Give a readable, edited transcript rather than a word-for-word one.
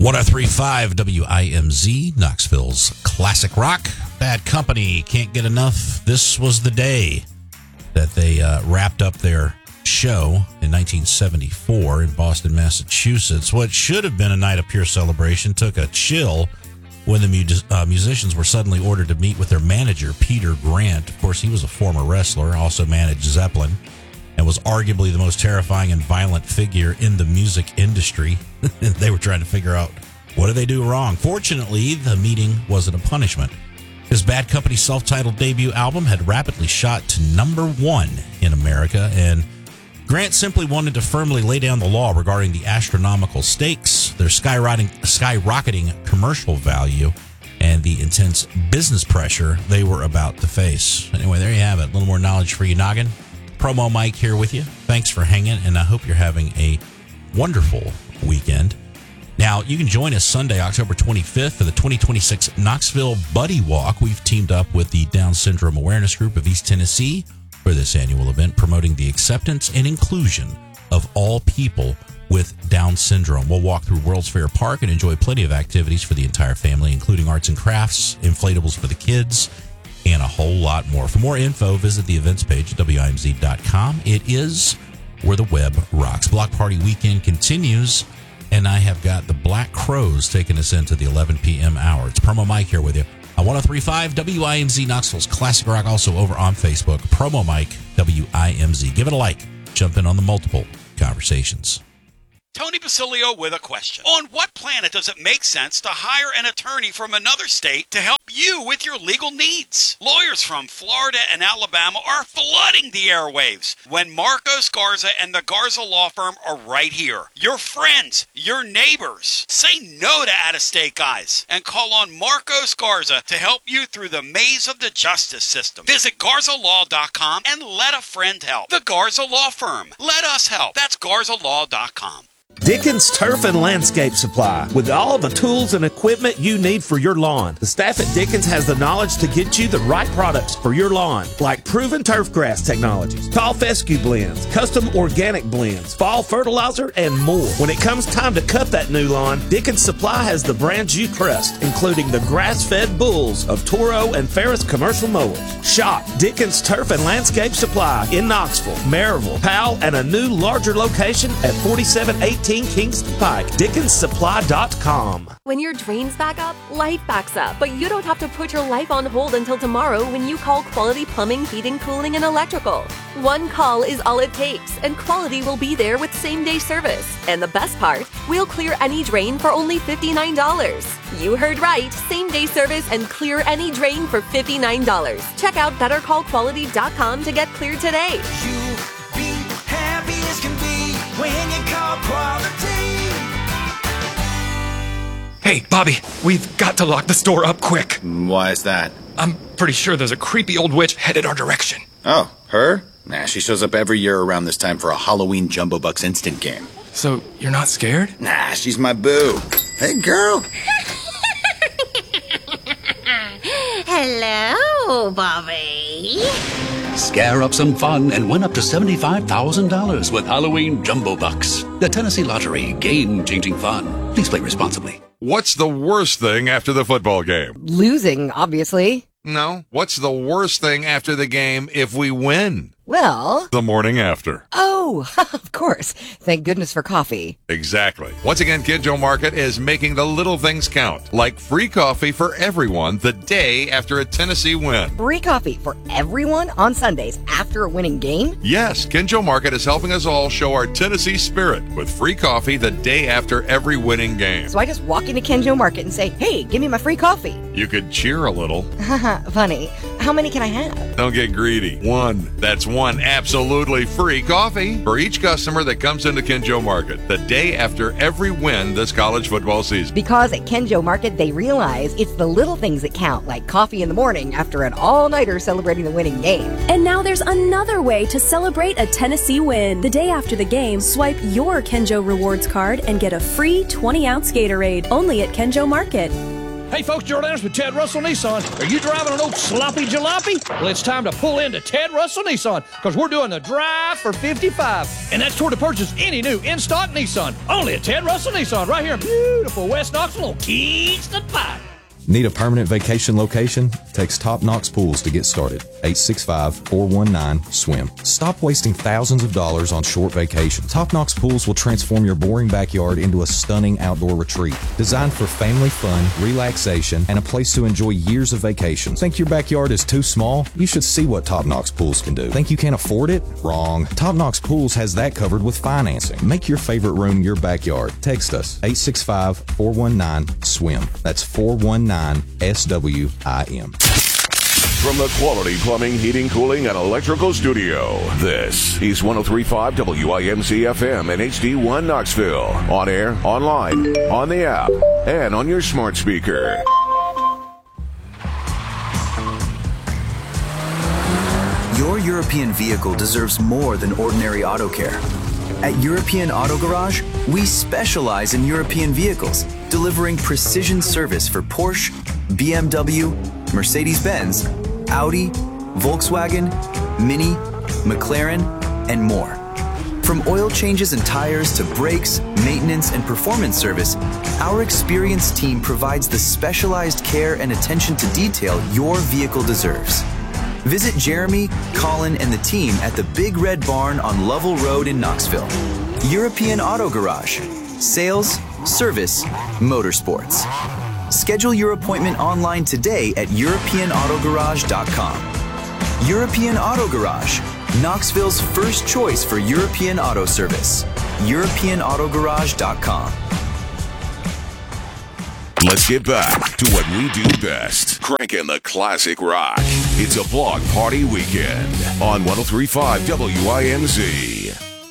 103.5 WIMZ, Knoxville's classic rock. Bad Company, can't get enough. This was the day that they wrapped up their show in 1974 in Boston, Massachusetts. What should have been a night of pure celebration took a chill when the musicians were suddenly ordered to meet with their manager, Peter Grant. Of course, he was a former wrestler, also managed Zeppelin, and was arguably the most terrifying and violent figure in the music industry. They were trying to figure out, what did they do wrong? Fortunately, the meeting wasn't a punishment. His Bad Company self-titled debut album had rapidly shot to #1 in America, and Grant simply wanted to firmly lay down the law regarding the astronomical stakes, their skyrocketing commercial value, and the intense business pressure they were about to face. Anyway, there you have it. A little more knowledge for you, noggin. Promo Mike here with you. Thanks for hanging, and I hope you're having a wonderful weekend. Now, you can join us Sunday, October 25th for the 2026 Knoxville Buddy Walk. We've teamed up with the Down Syndrome Awareness Group of East Tennessee for this annual event, promoting the acceptance and inclusion of all people with Down syndrome. We'll walk through World's Fair Park and enjoy plenty of activities for the entire family, including arts and crafts, inflatables for the kids, and a whole lot more. For more info, visit the events page at WIMZ.com. It is where the web rocks. Block Party Weekend continues, and I have got the Black Crowes taking us into the 11 p.m. hour. It's Promo Mike here with you on 103.5 WIMZ, Knoxville's classic rock, also over on Facebook. Promo Mike, WIMZ. Give it a like. Jump in on the multiple conversations. Tony Basilio with a question. On what planet does it make sense to hire an attorney from another state to help you with your legal needs? Lawyers from Florida and Alabama are flooding the airwaves when Marcos Garza and the Garza Law Firm are right here. Your friends, your neighbors. Say no to out-of-state guys and call on Marcos Garza to help you through the maze of the justice system. Visit GarzaLaw.com and let a friend help. The Garza Law Firm. Let us help. That's GarzaLaw.com. Dickens Turf and Landscape Supply, with all the tools and equipment you need for your lawn. The staff at Dickens has the knowledge to get you the right products for your lawn, like proven turf grass technologies, tall fescue blends, custom organic blends, fall fertilizer, and more. When it comes time to cut that new lawn, Dickens Supply has the brands you trust, including the grass-fed bulls of Toro and Ferris commercial mowers. Shop Dickens Turf and Landscape Supply in Knoxville, Maryville, Powell, and a new larger location at 4718 Kingston Pike. DickensSupply.com. When your drains back up, life backs up. But you don't have to put your life on hold until tomorrow when you call Quality Plumbing, Heating, Cooling, and Electrical. One call is all it takes, and Quality will be there with same-day service. And the best part, we'll clear any drain for only $59. You heard right. Same-day service and clear any drain for $59. Check out BetterCallQuality.com to get cleared today. You'll be happy as can be when you call Quality. Hey, Bobby, we've got to lock the store up quick. Why is that? I'm pretty sure there's a creepy old witch headed our direction. Oh, her? Nah, she shows up every year around this time for a Halloween Jumbo Bucks instant game. So, you're not scared? Nah, she's my boo. Hey, girl. Hello, Bobby. Scare up some fun and win up to $75,000 with Halloween Jumbo Bucks. The Tennessee Lottery, game-changing fun. Please play responsibly. What's the worst thing after the football game? Losing, obviously. No. What's the worst thing after the game if we win? Well... the morning after. Oh, of course. Thank goodness for coffee. Exactly. Once again, Kid Joe Market is making the little things count, like free coffee for everyone the day after a Tennessee win. Free coffee for everyone on Sundays after a winning game? Yes, Ken Joe Market is helping us all show our Tennessee spirit with free coffee the day after every winning game. So I just walk into Ken Joe Market and say, hey, give me my free coffee. You could cheer a little. Funny. How many can I have? Don't get greedy. One. That's one absolutely free coffee for each customer that comes into Ken Joe Market the day after every win this college football season. Because at Ken Joe Market, they realize it's the little things that count, like coffee in the morning after an all-nighter celebrating the winning game. And now there's another way to celebrate a Tennessee win. The day after the game, swipe your Ken Joe Rewards card and get a free 20-ounce Gatorade only at Ken Joe Market. Hey folks, Gerald Anderson with Ted Russell Nissan. Are you driving an old sloppy jalopy? Well, it's time to pull into Ted Russell Nissan because we're doing the Drive for 55. And that's toward to purchase any new in-stock Nissan. Only at Ted Russell Nissan right here in beautiful West Knoxville on Kingston Pike. Need a permanent vacation location? Text Top Knox Pools to get started. 865-419-SWIM. Stop wasting thousands of dollars on short vacations. Top Knox Pools will transform your boring backyard into a stunning outdoor retreat. Designed for family fun, relaxation, and a place to enjoy years of vacations. Think your backyard is too small? You should see what Top Knox Pools can do. Think you can't afford it? Wrong. Top Knox Pools has that covered with financing. Make your favorite room your backyard. Text us. 865-419-SWIM. That's 419-SWIM. From the Quality Plumbing, Heating, Cooling, and Electrical Studio, this is 103.5 WIMZ FM and HD1 Knoxville. On air, online, on the app, and on your smart speaker. Your European vehicle deserves more than ordinary auto care. At European Auto Garage, we specialize in European vehicles, delivering precision service for Porsche, BMW, Mercedes-Benz, Audi, Volkswagen, Mini, McLaren, and more. From oil changes and tires to brakes, maintenance, and performance service, our experienced team provides the specialized care and attention to detail your vehicle deserves. Visit Jeremy, Colin, and the team at the Big Red Barn on Lovell Road in Knoxville. European Auto Garage. Sales, service, motorsports. Schedule your appointment online today at EuropeanAutoGarage.com. European Auto Garage, Knoxville's first choice for European auto service. EuropeanAutoGarage.com. Let's get back to what we do best. Cranking the classic rock. It's a Blog Party Weekend on 103.5 WIMZ.